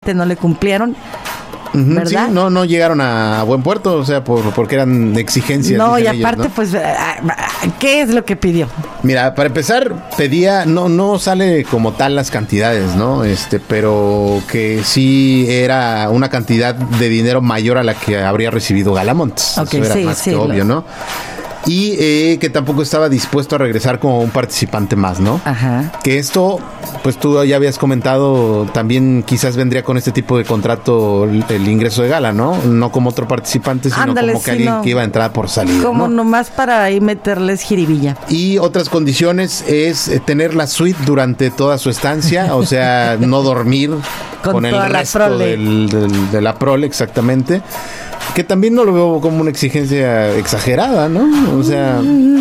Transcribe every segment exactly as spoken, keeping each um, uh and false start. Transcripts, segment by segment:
no le cumplieron. Uh-huh, ¿verdad? Sí, no, no llegaron a buen puerto, o sea, por, porque eran exigencias. No, y ellos, aparte, ¿no? pues, ¿qué es lo que pidió? Mira, para empezar, pedía, no, no sale como tal las cantidades, ¿no? Este, pero que sí era una cantidad de dinero mayor a la que habría recibido Galamontes. Ok, Eso era sí, más sí, que obvio, lo... ¿no? Y eh, que tampoco estaba dispuesto a regresar como un participante más, ¿no? Ajá. Que esto, pues tú ya habías comentado, también quizás vendría con este tipo de contrato el, el ingreso de Gala, ¿no? No como otro participante, sino Ándale, como que sí, alguien no. que iba a entrar por salida, Como ¿no? nomás para ahí meterles jiribilla. Y otras condiciones es eh, tener la suite durante toda su estancia, o sea, no dormir Con con, el toda la resto prole. del, del- de la prole, exactamente. Que también no lo veo como una exigencia exagerada, ¿no? O sea,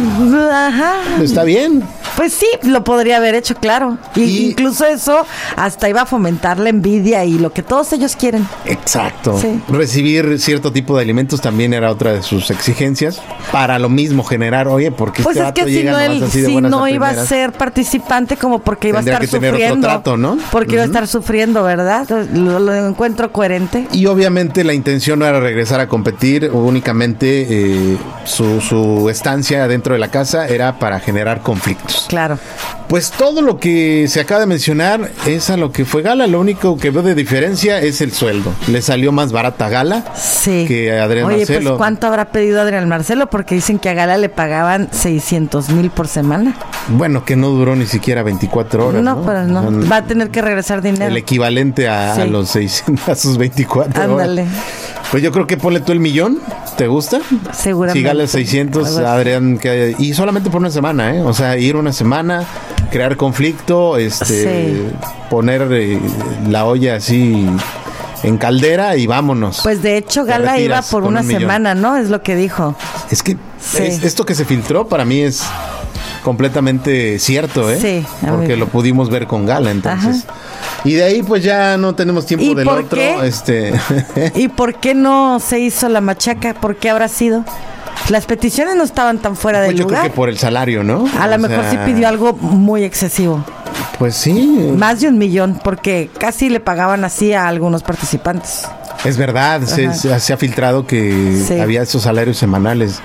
Ajá. está bien. Pues sí, lo podría haber hecho, claro. Y, Y- incluso eso hasta iba a fomentar la envidia y lo que todos ellos quieren. Exacto. Sí. Recibir cierto tipo de alimentos también era otra de sus exigencias. Para lo mismo generar, oye, porque Pues este es que vato si llega no, nomás él, así de si buenas no a iba a primeras. ser participante, como porque iba Tendría a estar que tener otro sufriendo. trato, ¿no? Porque iba a Ujú. estar sufriendo, ¿verdad? Lo, lo encuentro coherente. Y obviamente la intención no era regresar a competir, únicamente eh, su, su estancia dentro de la casa era para generar conflictos. Claro. Pues todo lo que se acaba de mencionar es a lo que fue Gala. Lo único que veo de diferencia es el sueldo. Le salió más barata a Gala Sí. que a Adrián Oye, Marcelo. pues ¿cuánto habrá pedido Adrián Marcelo? Porque dicen que a Gala le pagaban seiscientos mil por semana. Bueno, que no duró ni siquiera veinticuatro horas. No, No, pues no. O sea, Va a tener que regresar dinero. el equivalente a, Sí. a los seiscientos, a sus veinticuatro Ándale. horas. Pues yo creo que ponle tú el millón. ¿Te gusta? Seguramente. Si Gala seiscientos, Algo así. Adrián, que, y solamente por una semana, ¿eh? O sea, ir una semana, crear conflicto, este, Sí. poner eh, la olla así en caldera y vámonos. Pues de hecho Te Gala iba retiras por con una un millón. semana, ¿no? Es lo que dijo. Es que Sí. es- esto que se filtró para mí es completamente cierto, ¿eh? Sí, a Porque ver. lo pudimos ver con Gala, entonces. Y de ahí pues ya no tenemos tiempo ¿Y del por otro, qué? este ¿Y por qué no se hizo la machaca? ¿Por qué habrá sido? Las peticiones no estaban tan fuera pues del yo lugar. creo que por el salario, ¿no? A lo O mejor sea, sí pidió algo muy excesivo. Pues sí. Más de un millón, porque casi le pagaban así a algunos participantes. Es verdad, se, Ajá. se- se ha filtrado que Sí. había esos salarios semanales.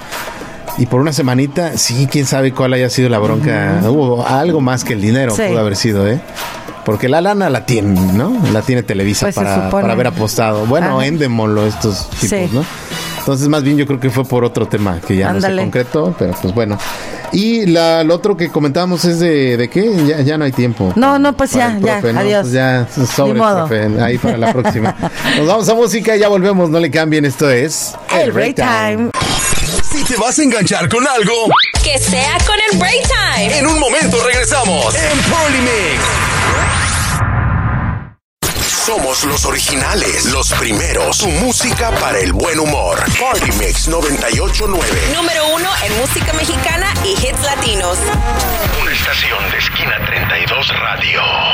Y por una semanita, sí, quién sabe cuál haya sido la bronca. Hubo algo más que el dinero, Sí. pudo haber sido, ¿eh? Porque la lana la tiene, ¿no? La tiene Televisa Pues se para, supone. para haber apostado. Bueno, Ajá. Endemol o estos tipos, Sí. ¿no? Entonces, más bien yo creo que fue por otro tema que ya Ándale. no se concretó, pero pues bueno. Y la, lo otro que comentábamos es de, ¿de qué? Ya, ya no hay tiempo. No, no, pues Para ya, el ya, profe, ¿no? adiós. Pues ya, sobre Ni modo. profe, ahí para la próxima. Nos vamos a música y ya volvemos, no le cambien, esto es El Break Time. Si te vas a enganchar con algo, Que sea con el Break Time. en un momento regresamos en Polymix. Somos los originales, los primeros. Tu música para el buen humor. Polymix noventa y ocho punto nueve. Número uno en música mexicana y hits latinos. Una estación de Esquina treinta y dos Radio.